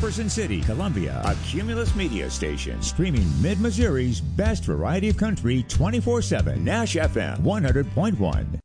Jefferson City, Columbia, a Cumulus Media station, streaming Mid-Missouri's best variety of country 24/7. Nash FM 100.1.